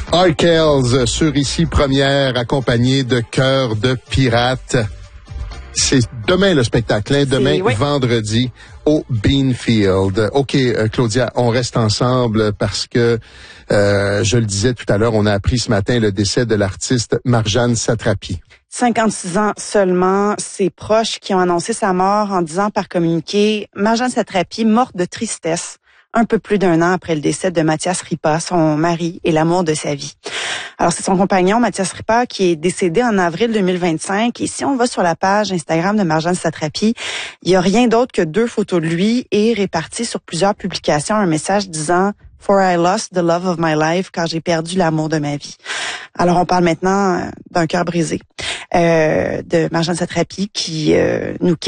Arkells sur Ici Première, accompagné de Cœur de Pirate. C'est demain le spectacle, hein? Demain, vendredi, au Beanfield. OK, Claudia, on reste ensemble parce que, je le disais tout à l'heure, on a appris ce matin le décès de l'artiste Marjane Satrapi. 56 ans seulement, ses proches qui ont annoncé sa mort en disant par communiqué, Marjane Satrapi, morte de tristesse, un peu plus d'un an après le décès de Mathias Ripa, son mari et l'amour de sa vie. Alors, c'est son compagnon, Mathias Ripa, qui est décédé en avril 2025. Et si on va sur la page Instagram de Marjane Satrapi, il n'y a rien d'autre que 2 photos de lui et réparties sur plusieurs publications un message disant « For I lost the love of my life » car j'ai perdu l'amour de ma vie. Alors, on parle maintenant d'un cœur brisé de Marjane Satrapi qui nous quitte.